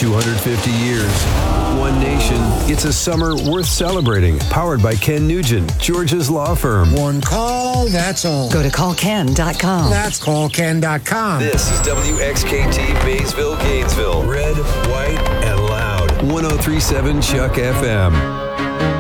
250 years. One nation. It's a summer worth celebrating. Powered by Ken Nugent, George's law firm. One call, that's all. Go to callken.com. That's callken.com. This is WXKT Maysville, Gainesville. Red, white, and loud. 103.7 Chuck FM.